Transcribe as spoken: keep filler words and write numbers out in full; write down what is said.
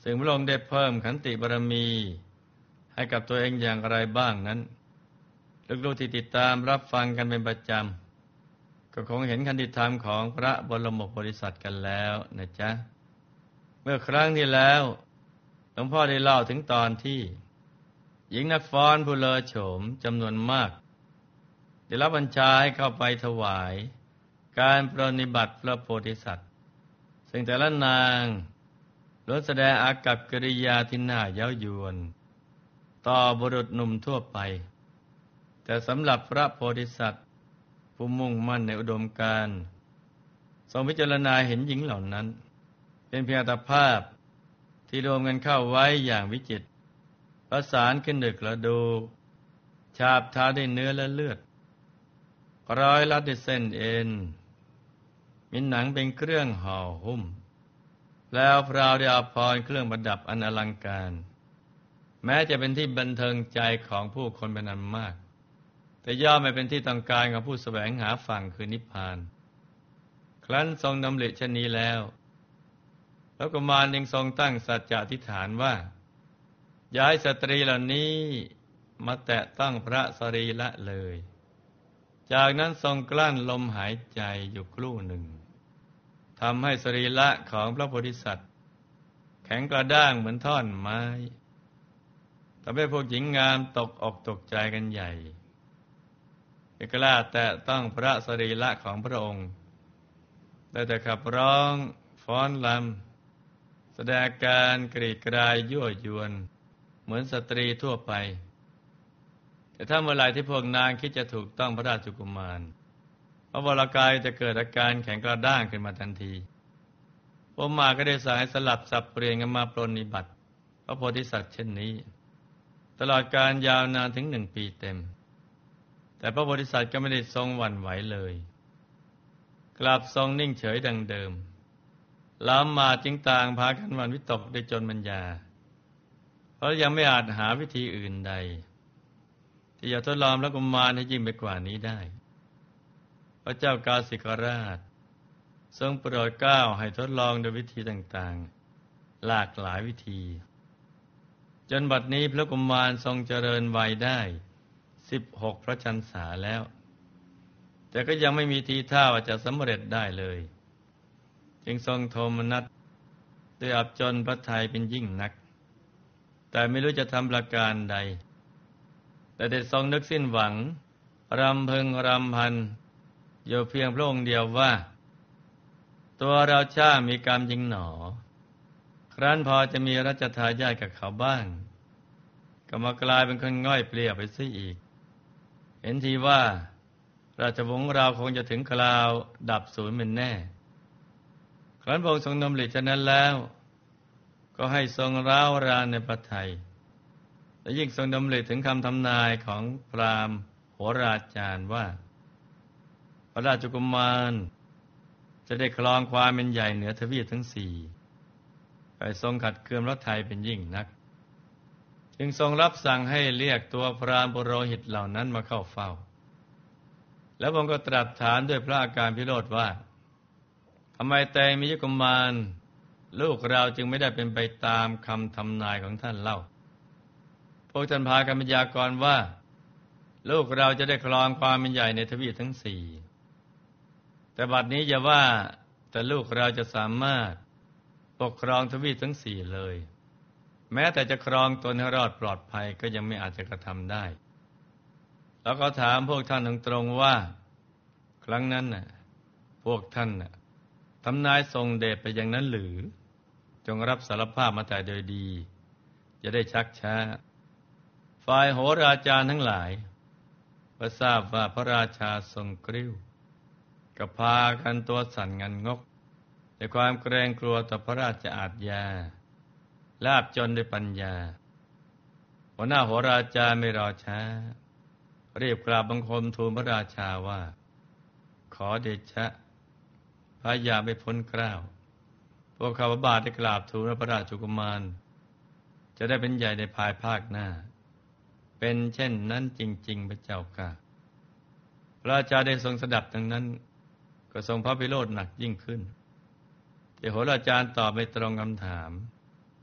ซึ่งพระองค์ได้เพิ่มขันติบารมีให้กับตัวเองอย่างไรบ้างนั้นลูกๆที่ติดตามรับฟังกันเป็นประจำก็คงเห็นขันติธรรมของพระบรมโพธิสัตว์กันแล้วนะจ๊ะเมื่อครั้งที่แล้วหลวงพ่อได้เล่าถึงตอนที่หญิงนักฟ้อนผู้เลอโฉมจำนวนมากได้รับบัญชาให้เข้าไปถวายการปรนนิบัติพระโพธิสัตว์ซึ่งแต่ละนางล้วนแสดงอากัปกิริยาที่น่าเย้ายวนต่อบุรุษหนุ่มทั่วไปแต่สำหรับพระโพธิสัตว์ผู้มุ่งมั่นในอุดมการณ์ทรงพิจารณาเห็นหญิงเหล่านั้นเป็นเพียงอัตภาพที่รวมกันเข้าไว้อย่างวิจิตรประสานขึ้นดึกและดูฉาบทาด้วยเนื้อและเลือดร้อยรัดด้วยเส้นเอ็นมีหนังเป็นเครื่องห่อหุ้มแล้วพราวด้วยอาภรณ์เครื่องประดับอันอลังการแม้จะเป็นที่บันเทิงใจของผู้คนเป็นอันมากแต่ย่อมไม่เป็นที่ต้องการของผู้แสวงหาฝั่งคือนิพพานครั้นทรงดำริเช่นนี้แล้วแล้วกุมารยังทรงตั้งสัจจะอธิษฐานว่าอย่าให้สตรีเหล่านี้มาแตะต้องพระสรีระเลยจากนั้นทรงกลั้นลมหายใจอยู่ครู่หนึ่งทำให้สรีระของพระโพธิสัตว์แข็งกระด้างเหมือนท่อนไม้ทำให้พวกหญิงงามตกอกตกใจกันใหญ่ไม่กล้าแตะต้องพระสรีระของพระองค์ได้แต่ขับร้องฟ้อนรำแสดงการกรีดกรายยั่วยวนเหมือนสตรีทั่วไปแต่ถ้าเมื่อไหร่ที่พวกนางคิดจะถูกต้องพระราชกุมารพระวรากายจะเกิดอาการแข็งกระด้างขึ้นมาทันทีพระมาก็ได้สั่งให้สลับสับเปลี่ยนกันมาปรนนิบัติพระโพธิสัตว์เช่นนี้ตลอดการยาวนานถึงหนึ่งปีเต็มแต่พระโพธิสัตว์ก็ไม่ได้ทรงหวั่นไหวเลยกลับทรงนิ่งเฉยดังเดิมล้ำมาจึงต่างพากันหวั่นวิตกได้จนปัญญาเพราะยังไม่อาจหาวิธีอื่นใดที่จะทดลองพระกุมารให้ยิ่งไปกว่านี้ได้พระเจ้ากาสิกราชทรงโปรดเกล้าให้ทดลองโดยวิธีต่างๆหลากหลายวิธีจนบัดนี้พระกุมารทรงเจริญวัยได้สิบหกพระชรรษาแล้วแต่ก็ยังไม่มีทีท่าว่าจะสำเร็จได้เลยจึงทรงโทมนัสด้วยอับจนพระทัยเป็นยิ่งนักแต่ไม่รู้จะทำประการใดแต่ได้ทรงนึกสิ้นหวังรำพึงรำพันอยู่เพียงพระองค์เดียวว่าตัวเราช่างมีกรรมจริงหนอครั้นพอจะมีรัชทายาทกับเขาบ้างก็มากลายเป็นคนง่อยเปลี่ยไปซะอีกเห็นทีว่าราชวงศ์เราคงจะถึงคราวดับสูญเป็นแน่ครั้นพระองค์ทรงดำริฉะนั้นแล้วก็ให้ทรงร้าวรานในพระทัยและยิ่งทรงดำริถึงคำทำนายของพราหมณ์โหราจารย์ว่าพระราชกุมารจะได้ครองความเป็นใหญ่เหนือทวีปทั้งสี่ไปทรงขัดเคืองพระทัยเป็นยิ่งนักจึงทรงรับสั่งให้เรียกตัวพราหมณ์ปุโรหิตเหล่านั้นมาเข้าเฝ้าแล้วพระองค์ก็ตรัสถามด้วยพระอาการพิโรธว่าทำไมแตงมิยกุมารลูกเราจึงไม่ได้เป็นไปตามคำทำนายของท่านเล่าพวกท่านพากันพยากรณ์ว่าลูกเราจะได้ครองความเป็นใหญ่ในทวีปทั้งสี่แต่บัดนี้อย่าว่าแต่ลูกเราจะสามารถปกครองทวีปทั้งสี่เลยแม้แต่จะครองตนให้รอดปลอดภัยก็ยังไม่อาจจะกระทำได้แล้วก็ถามพวกท่านตรงๆว่าครั้งนั้นน่ะพวกท่านน่ะทำนายทรงเดชไปอย่างนั้นหรือจงรับสารภาพมาแต่โดยดีจะได้ชักช้าฝ่ายโหราจารย์ทั้งหลายพอทราบว่าพระราชาทรงกริ้วก็พากันตัวสั่นงันงกด้วยความเกรงกลัวต่อพระราชอาทยาลาบจนด้วยปัญญาหัวหน้าโหราจารย์ไม่รอช้ารีบกราบบังคมทูลพระราชาว่าขอเดชะพระยาไม่พ้นเกล้าพวกข้าพบาทได้กราบทูลพระราชกุมารจะได้เป็นใหญ่ในภายภาคหน้าเป็นเช่นนั้นจริงๆพระเจ้าค่ะพระราชาได้ทรงสดับดังนั้นก็ทรงพระพิโรธหนักยิ่งขึ้นที่โหราจารย์ตอบไม่ตรงคำถาม